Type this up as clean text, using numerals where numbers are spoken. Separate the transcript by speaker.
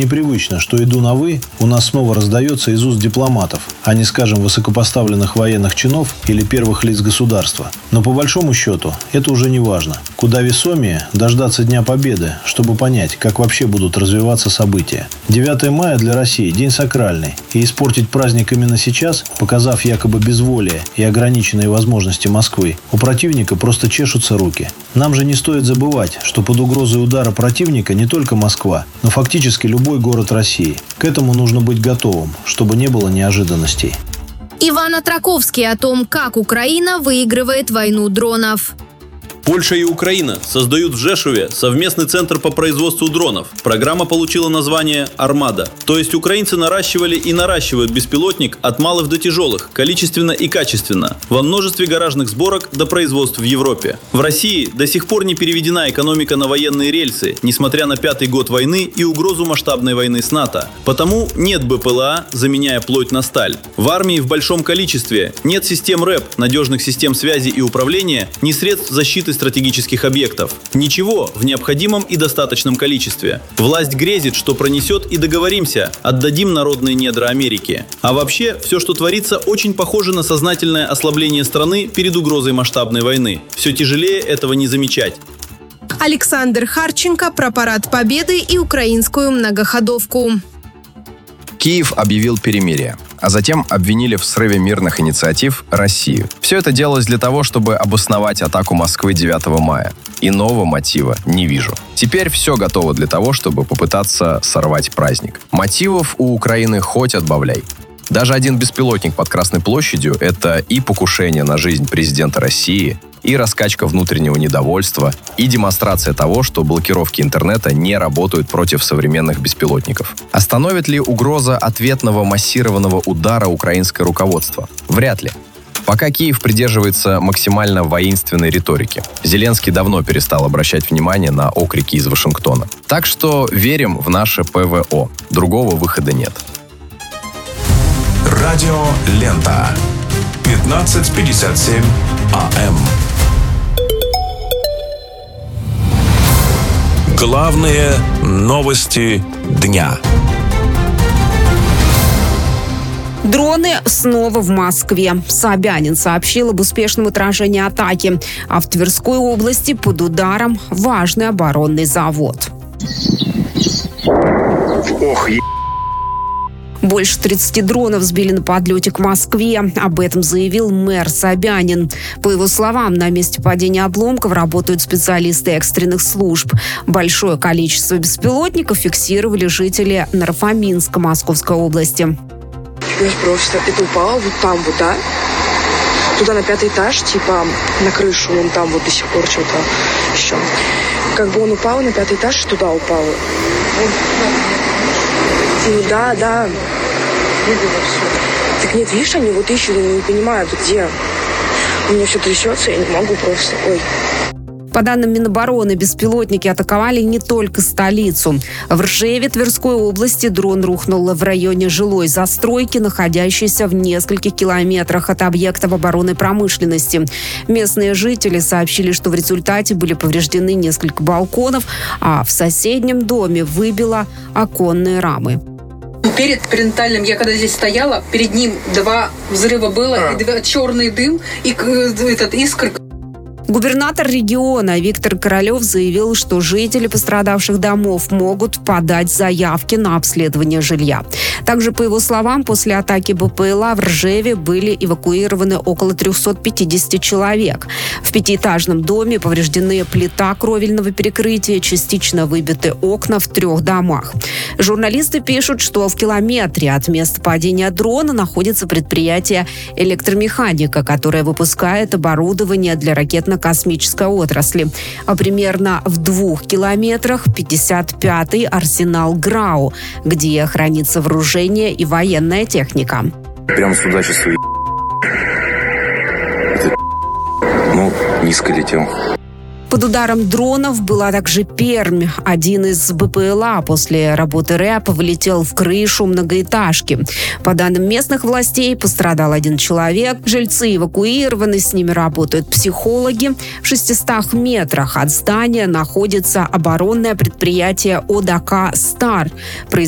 Speaker 1: непривычно, что иду на «вы» у нас снова раздается из уст дипломатов, а не, скажем, высокопоставленных военных чинов или первых лиц государства. Но по большому счету это уже не важно. Куда весомее дождаться Дня Победы, чтобы понять, как вообще будут развиваться события. 9 мая для России – день сакральный, и испортить праздник именно сейчас, показав якобы безволие и ограниченные возможности Москвы, у противника просто чешутся руки. Нам же не стоит забывать, что под угрозой удара противника не только Москва, но фактически любой город России. К этому нужно быть готовым, чтобы не было неожиданностей.
Speaker 2: Иван Отраковский о том, как Украина выигрывает войну дронов.
Speaker 3: Польша и Украина создают в Жешуве совместный центр по производству дронов. Программа получила название «Армада». То есть украинцы наращивали и наращивают беспилотник от малых до тяжелых, количественно и качественно, во множестве гаражных сборок до производств в Европе. В России до сих пор не переведена экономика на военные рельсы, несмотря на 5-й год войны и угрозу масштабной войны с НАТО. Потому нет БПЛА, заменяя плоть на сталь. В армии в большом количестве нет систем РЭП, надежных систем связи и управления, ни средств защиты стратегических объектов. Ничего в необходимом и достаточном количестве. Власть грезит, что пронесет, и договоримся, отдадим народные недра Америки. А вообще, все, что творится, очень похоже на сознательное ослабление страны перед угрозой масштабной войны. Все тяжелее этого не замечать.
Speaker 2: Александр Харченко про парад Победы и украинскую многоходовку.
Speaker 4: Киев объявил перемирие, а затем обвинили в срыве мирных инициатив Россию. Все это делалось для того, чтобы обосновать атаку Москвы 9 мая. Иного мотива не вижу. Теперь все готово для того, чтобы попытаться сорвать праздник. Мотивов у Украины хоть отбавляй. Даже один беспилотник под Красной площадью – это и покушение на жизнь президента России, и раскачка внутреннего недовольства, и демонстрация того, что блокировки интернета не работают против современных беспилотников. Остановит ли угроза ответного массированного удара украинское руководство? Вряд ли. Пока Киев придерживается максимально воинственной риторики. Зеленский давно перестал обращать внимание на окрики из Вашингтона. Так что верим в наше ПВО. Другого выхода нет.
Speaker 5: Радио Лента. 15:57 АМ. Главные новости дня.
Speaker 6: Дроны снова в Москве. Собянин сообщил об успешном отражении атаки. А в Тверской области под ударом важный оборонный завод. Больше 30 дронов сбили на подлете к Москве. Об этом заявил мэр Собянин. По его словам, на месте падения обломков работают специалисты экстренных служб. Большое количество беспилотников фиксировали жители Нарфаминска Московской области.
Speaker 7: Просто это упало вот там вот, да? Туда на 5-й этаж, типа на крышу, вон там вот до сих пор что-то еще. Как бы он упал на 5-й этаж, туда упал. Ну да. Так нет, видишь, они вот ищут, я не понимаю, где. У меня все трясется, я не могу просто.
Speaker 6: По данным Минобороны, беспилотники атаковали не только столицу. В Ржеве Тверской области дрон рухнул в районе жилой застройки, находящейся в нескольких километрах от объектов оборонной промышленности. Местные жители сообщили, что в результате были повреждены несколько балконов, а в соседнем доме выбило оконные рамы.
Speaker 8: Перед перинатальным, я когда здесь стояла, перед ним 2 взрыва было, и черный дым, и искр.
Speaker 6: Губернатор региона Виктор Королев заявил, что жители пострадавших домов могут подать заявки на обследование жилья. Также, по его словам, после атаки БПЛА в Ржеве были эвакуированы около 350 человек. В 5-этажном доме повреждены плита кровельного перекрытия, частично выбиты окна в 3 домах. Журналисты пишут, что в километре от места падения дрона находится предприятие «Электромеханика», которое выпускает оборудование для ракетно-космической отрасли. А примерно в 2 километрах 55-й арсенал ГРАУ, где хранится вооружение и военная техника.
Speaker 9: Прям судачество. Низко летел.
Speaker 6: Под ударом дронов была также Пермь. Один из БПЛА после работы РЭП влетел в крышу многоэтажки. По данным местных властей, пострадал 1 человек. Жильцы эвакуированы, с ними работают психологи. В 600 метрах от здания находится оборонное предприятие ОДК «Стар»,